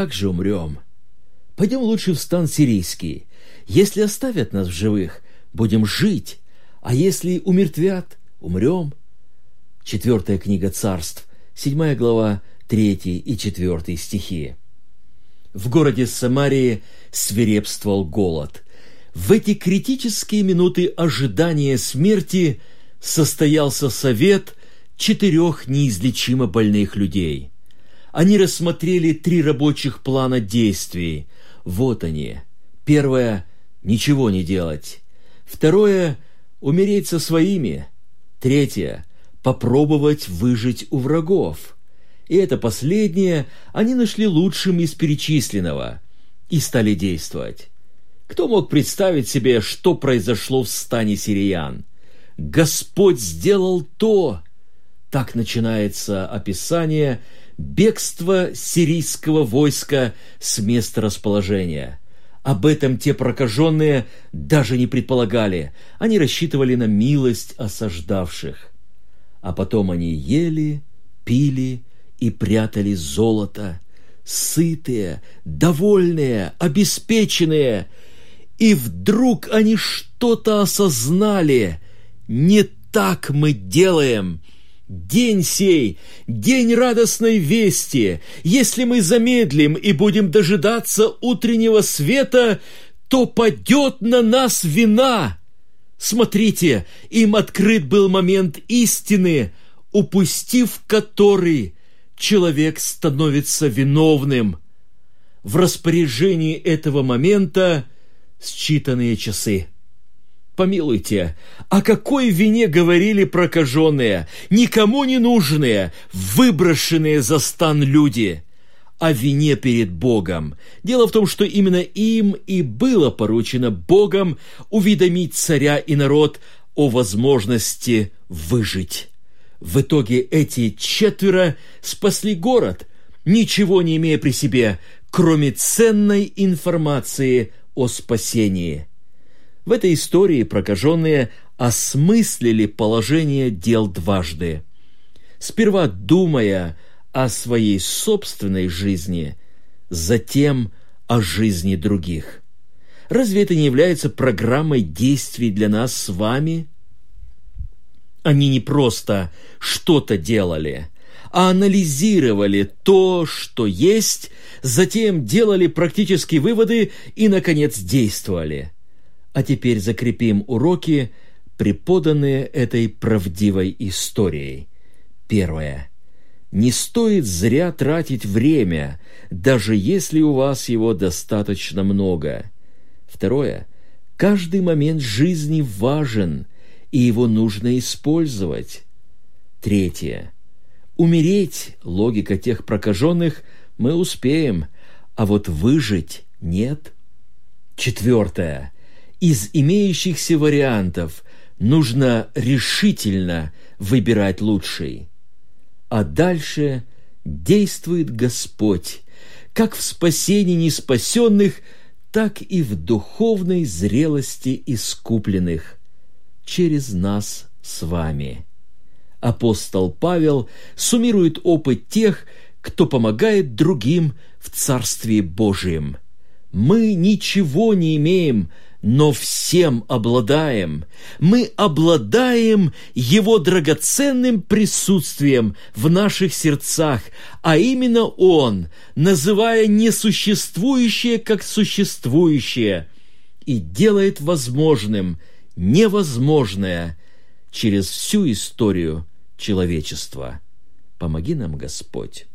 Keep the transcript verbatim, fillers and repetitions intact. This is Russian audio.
так же умрем. Пойдем лучше в стан сирийский. Если оставят нас в живых, будем жить, а если умертвят, умрем». Четвертая книга Царств, седьмая глава, третий и четвертый стихи. В городе Самарии свирепствовал голод. В эти критические минуты ожидания смерти состоялся совет четырех неизлечимо больных людей. Они рассмотрели три рабочих плана действий. Вот они. Первое – ничего не делать. Второе – умереть со своими. Третье – попробовать выжить у врагов. И это последнее они нашли лучшим из перечисленного и стали действовать. Кто мог представить себе, что произошло в стане сириян? Господь сделал то. Так начинается описание бегства сирийского войска с места расположения. Об этом те прокаженные даже не предполагали. Они рассчитывали на милость осаждавших. А потом они ели, пили и прятали золото, сытые, довольные, обеспеченные. И вдруг они что-то осознали. Не так мы делаем. День сей, день радостной вести. Если мы замедлим и будем дожидаться утреннего света, то падет на нас вина. Смотрите, им открыт был момент истины, упустив который человек становится виновным. В распоряжении этого момента считанные часы. Помилуйте, о какой вине говорили прокаженные, никому не нужные, выброшенные за стан люди? О вине перед Богом. Дело в том, что именно им и было поручено Богом уведомить царя и народ о возможности выжить. В итоге эти четверо спасли город, ничего не имея при себе, кроме ценной информации о спасении. В этой истории прокаженные осмыслили положение дел дважды. Сперва думая о своей собственной жизни, затем о жизни других. Разве это не является программой действий для нас с вами? Они не просто что-то делали, а анализировали то, что есть, затем делали практические выводы и, наконец, действовали. А теперь закрепим уроки, преподанные этой правдивой историей. Первое. Не стоит зря тратить время, даже если у вас его достаточно много. Второе. Каждый момент жизни важен, и его нужно использовать. Третье. Умереть, логика тех прокаженных, мы успеем, а вот выжить нет. Четвертое. Из имеющихся вариантов нужно решительно выбирать лучший. А дальше действует Господь, как в спасении неспасенных, так и в духовной зрелости искупленных, через нас с вами. Апостол Павел суммирует опыт тех, кто помогает другим в Царстве Божьем. Мы ничего не имеем, но всем обладаем. Мы обладаем Его драгоценным присутствием в наших сердцах, а именно Он, называя несуществующее как существующее, и делает возможным невозможное через всю историю человечества. Помоги нам, Господь.